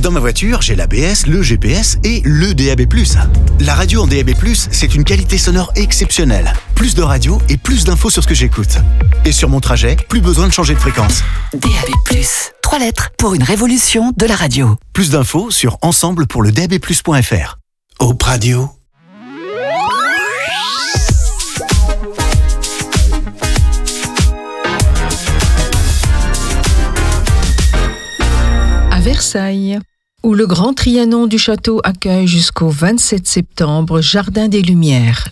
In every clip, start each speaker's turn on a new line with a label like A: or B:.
A: Dans ma voiture, j'ai l'ABS, le GPS et le DAB+. La radio en DAB+, c'est une qualité sonore exceptionnelle. Plus de radio et plus d'infos sur ce que j'écoute. Et sur mon trajet, plus besoin de changer de fréquence.
B: DAB+, 3 lettres pour une révolution de la radio.
A: Plus d'infos sur ensemble pour le DAB+.fr. Hope Radio.
C: Versailles, où le Grand Trianon du château accueille jusqu'au 27 septembre Jardin des Lumières,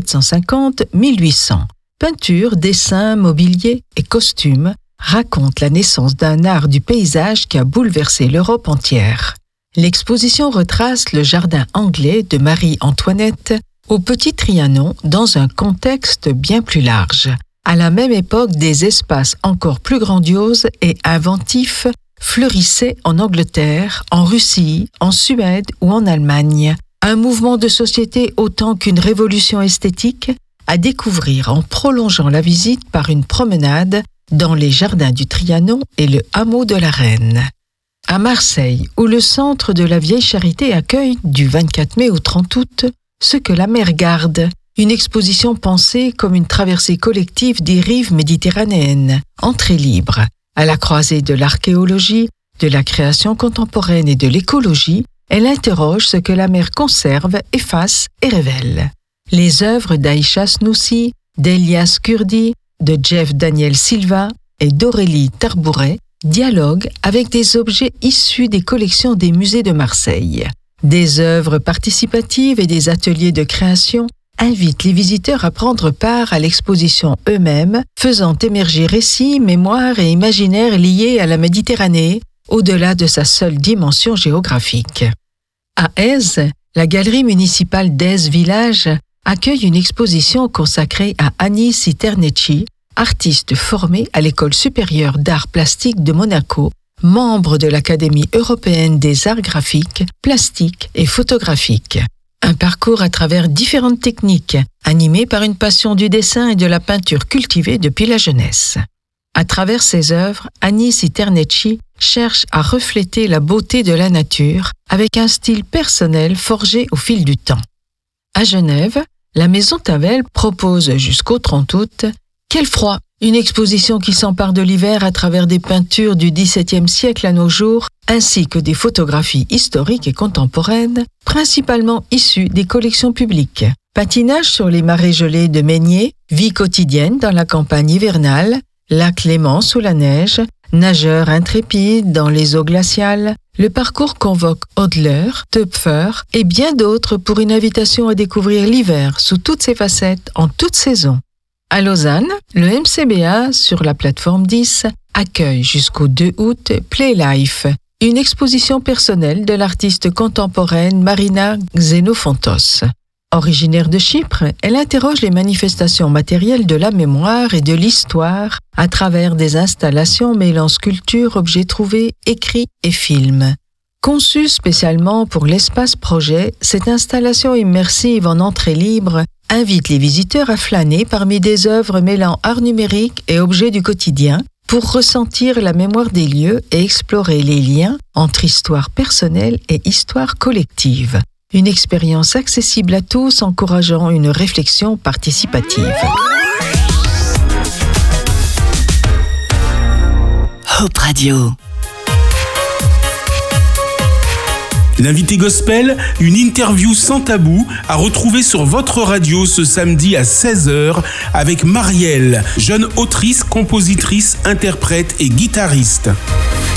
C: 1750-1800. Peinture, dessins, mobilier et costumes racontent la naissance d'un art du paysage qui a bouleversé l'Europe entière. L'exposition retrace le jardin anglais de Marie-Antoinette au Petit Trianon dans un contexte bien plus large. À la même époque, des espaces encore plus grandioses et inventifs fleurissaient en Angleterre, en Russie, en Suède ou en Allemagne. Un mouvement de société autant qu'une révolution esthétique à découvrir en prolongeant la visite par une promenade dans les jardins du Trianon et le hameau de la Reine. À Marseille, où le centre de la Vieille Charité accueille du 24 mai au 30 août ce que la mer garde, une exposition pensée comme une traversée collective des rives méditerranéennes, entrée libre. À la croisée de l'archéologie, de la création contemporaine et de l'écologie, elle interroge ce que la mer conserve, efface et révèle. Les œuvres d'Aïcha Snoussi, d'Elias Kurdi, de Jeff Daniel Silva et d'Aurélie Tarbouret dialoguent avec des objets issus des collections des musées de Marseille. Des œuvres participatives et des ateliers de création invitent les visiteurs à prendre part à l'exposition eux-mêmes, faisant émerger récits, mémoires et imaginaires liés à la Méditerranée, au-delà de sa seule dimension géographique. À Èze, la galerie municipale d'Èze Village accueille une exposition consacrée à Annie Citernecci, artiste formée à l'École supérieure d'art plastique de Monaco, membre de l'Académie européenne des arts graphiques, plastiques et photographiques. Un parcours à travers différentes techniques, animé par une passion du dessin et de la peinture cultivée depuis la jeunesse. À travers ses œuvres, Annie Citernecci cherche à refléter la beauté de la nature avec un style personnel forgé au fil du temps. À Genève, la Maison Tavel propose jusqu'au 30 août « Quel froid !» Une exposition qui s'empare de l'hiver à travers des peintures du XVIIe siècle à nos jours, ainsi que des photographies historiques et contemporaines, principalement issues des collections publiques. Patinage sur les marais gelés de Meigné, vie quotidienne dans la campagne hivernale, lac Léman sous la neige, nageurs intrépides dans les eaux glaciales, le parcours convoque Hodler, Töpfer et bien d'autres pour une invitation à découvrir l'hiver sous toutes ses facettes, en toute saison. À Lausanne, le MCBA, sur la plateforme 10, accueille jusqu'au 2 août Playlife, une exposition personnelle de l'artiste contemporaine Marina Xenofontos. Originaire de Chypre, elle interroge les manifestations matérielles de la mémoire et de l'histoire à travers des installations mêlant sculptures, objets trouvés, écrits et films. Conçue spécialement pour l'espace projet, cette installation immersive en entrée libre invite les visiteurs à flâner parmi des œuvres mêlant art numérique et objets du quotidien pour ressentir la mémoire des lieux et explorer les liens entre histoire personnelle et histoire collective. Une expérience accessible à tous encourageant une réflexion participative.
B: Hope Radio.
D: L'invité gospel, une interview sans tabou à retrouver sur votre radio ce samedi à 16h avec Marielle, jeune autrice, compositrice, interprète et guitariste.